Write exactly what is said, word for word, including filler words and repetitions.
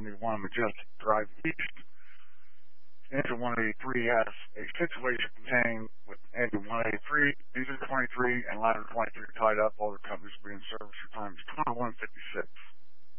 seventy one Majestic Drive East. Engine one eighty-three has a situation contained with engine one eighty-three, diesel twenty-three, and ladder twenty-three tied up. All the companies being serviced for time is twenty-one fifty-six.